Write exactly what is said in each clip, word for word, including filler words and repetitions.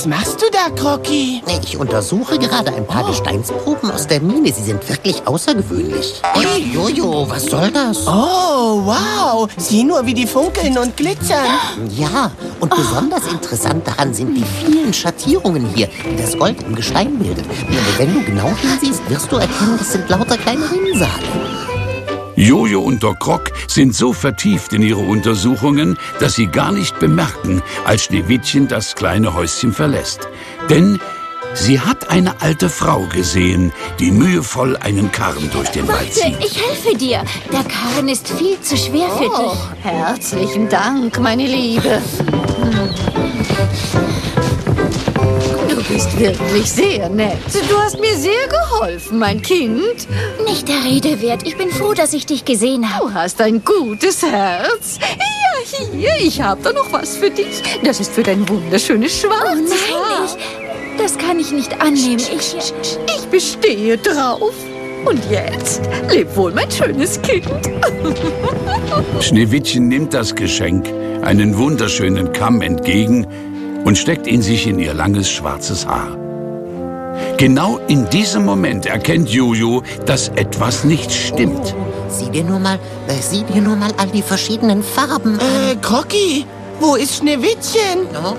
Was machst du da, Crocky? Ich untersuche gerade ein paar oh. Gesteinsproben aus der Mine. Sie sind wirklich außergewöhnlich. Hey, Jojo, was soll das? Oh, wow. Sieh nur, wie die funkeln und glitzern. Ja, und oh. besonders interessant daran sind die vielen Schattierungen hier, die das Gold im Gestein bildet. Wenn du genau hinsiehst, wirst du erkennen, das sind lauter kleine Rinnsale. Jojo und Doc Rock sind so vertieft in ihre Untersuchungen, dass sie gar nicht bemerken, als Schneewittchen das kleine Häuschen verlässt. Denn sie hat eine alte Frau gesehen, die mühevoll einen Karren durch den Wald zieht. Ich helfe dir. Der Karren ist viel zu schwer für oh, dich. Herzlichen Dank, meine Liebe. Du bist wirklich sehr nett. Du hast mir sehr geholfen, mein Kind. Nicht der Rede wert. Ich bin froh, dass ich dich gesehen habe. Du hast ein gutes Herz. Ja, hier, ich habe da noch was für dich. Das ist für dein wunderschönes schwarzes Oh nein, Haar. ich, das kann ich nicht annehmen. Ich, ich bestehe drauf. Und jetzt, leb wohl, mein schönes Kind. Schneewittchen nimmt das Geschenk, einen wunderschönen Kamm, entgegen und steckt ihn sich in ihr langes schwarzes Haar. Genau in diesem Moment erkennt Jojo, dass etwas nicht stimmt. Sieh dir nur mal, äh, sieh dir nur mal all die verschiedenen Farben an. Äh, Crocky, wo ist Schneewittchen? Oh.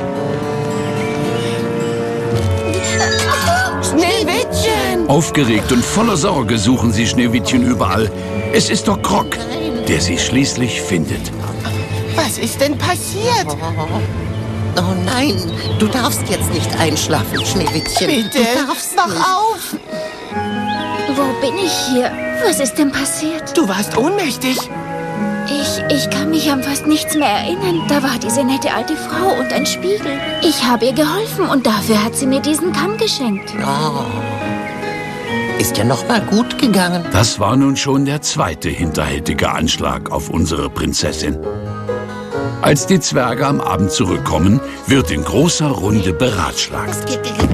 Schneewittchen! Aufgeregt und voller Sorge suchen sie Schneewittchen überall. Es ist Doc Rock, der sie schließlich findet. Was ist denn passiert? Oh nein, du darfst jetzt nicht einschlafen, Schneewittchen. Bitte, du darfst wach nicht. auf! wo bin ich hier? Was ist denn passiert? Du warst ohnmächtig. Ich, ich kann mich an fast nichts mehr erinnern. Da war diese nette alte Frau und ein Spiegel. Ich habe ihr geholfen und dafür hat sie mir diesen Kamm geschenkt. Oh. Ist ja noch mal gut gegangen. Das war nun schon der zweite hinterhältige Anschlag auf unsere Prinzessin. Als die Zwerge am Abend zurückkommen, wird in großer Runde beratschlagt.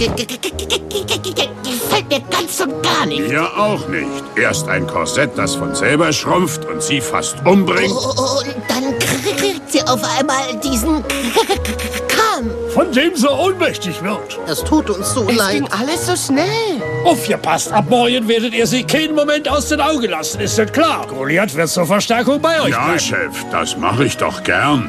Gefällt mir ganz und gar nicht. Mir auch nicht. Erst ein Korsett, das von selber schrumpft und sie fast umbringt. Und dann kriegt sie auf einmal diesen Kamm. Von dem sie ohnmächtig wird. Das tut uns so Es leid. ging alles so schnell. Aufgepasst, ab morgen werdet ihr sie keinen Moment aus den Augen lassen, ist das klar? Goliath wird zur Verstärkung bei euch Ja, bleiben. Chef, das mache ich doch gern.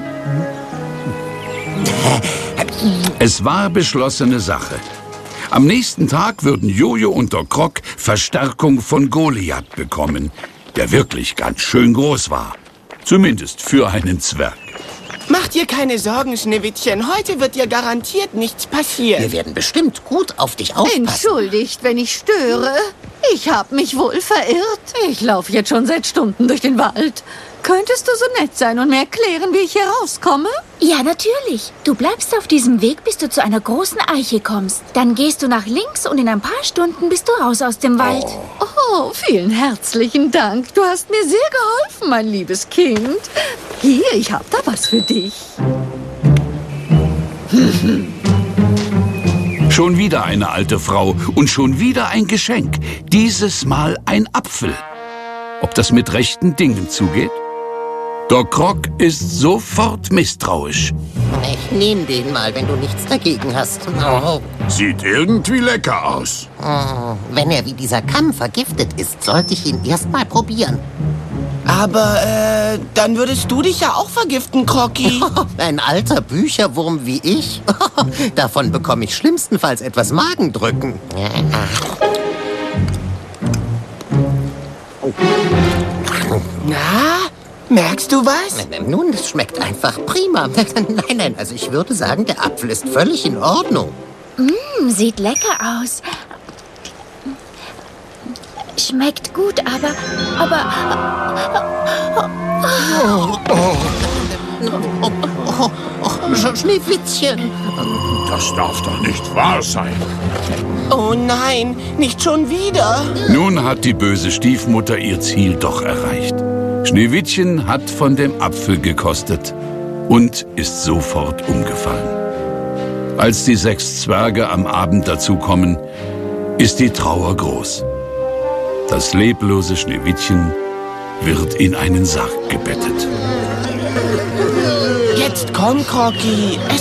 Es war beschlossene Sache. Am nächsten Tag würden Jojo und Doc Rock Verstärkung von Goliath bekommen, der wirklich ganz schön groß war. Zumindest für einen Zwerg. Mach dir keine Sorgen, Schneewittchen. Heute wird dir garantiert nichts passieren. Wir werden bestimmt gut auf dich aufpassen. Entschuldigt, wenn ich störe. Ich habe mich wohl verirrt. Ich laufe jetzt schon seit Stunden durch den Wald. Könntest du so nett sein und mir erklären, wie ich hier rauskomme? Ja, natürlich. Du bleibst auf diesem Weg, bis du zu einer großen Eiche kommst. Dann gehst du nach links und in ein paar Stunden bist du raus aus dem Wald. Oh, vielen herzlichen Dank. Du hast mir sehr geholfen, mein liebes Kind. Hier, ich habe da was für dich. Schon wieder eine alte Frau und schon wieder ein Geschenk. Dieses Mal ein Apfel. Ob das mit rechten Dingen zugeht? Doc Rock ist sofort misstrauisch. Ich nehme den mal, wenn du nichts dagegen hast. Oh. Sieht irgendwie lecker aus. Oh. Wenn er wie dieser Kamm vergiftet ist, sollte ich ihn erst mal probieren. Aber, äh, dann würdest du dich ja auch vergiften, Crocky. Ein alter Bücherwurm wie ich? Davon bekomme ich schlimmstenfalls etwas Magendrücken. Na, merkst du was? Nun, es schmeckt einfach prima. Nein, nein, also ich würde sagen, der Apfel ist völlig in Ordnung. Mm, sieht lecker aus. Schmeckt gut, aber... aber... Oh, oh. Oh, oh, oh, Sch- Schneewittchen. Das darf doch nicht wahr sein. Oh nein, nicht schon wieder. Nun hat die böse Stiefmutter ihr Ziel doch erreicht. Schneewittchen hat von dem Apfel gekostet und ist sofort umgefallen. Als die sechs Zwerge am Abend dazukommen, ist die Trauer groß. Das leblose Schneewittchen wird in einen Sarg gebettet. Jetzt komm, Crocky. Es